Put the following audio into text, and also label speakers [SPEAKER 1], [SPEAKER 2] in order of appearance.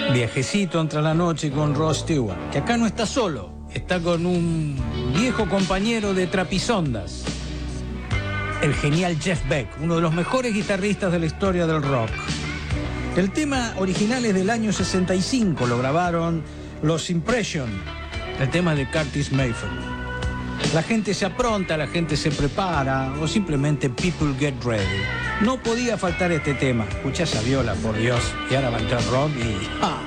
[SPEAKER 1] Viajecito entre la noche con Rod Stewart, que acá no está solo, está con un viejo compañero de trapisondas, el genial Jeff Beck, uno de los mejores guitarristas de la historia del rock. El tema original es del año 65, lo grabaron los Impression, el tema de Curtis Mayfield. La gente se apronta, la gente se prepara, o simplemente people get ready. No podía faltar este tema. Escucha esa viola, por Dios, y ahora va a entrar rock y... ¡ah!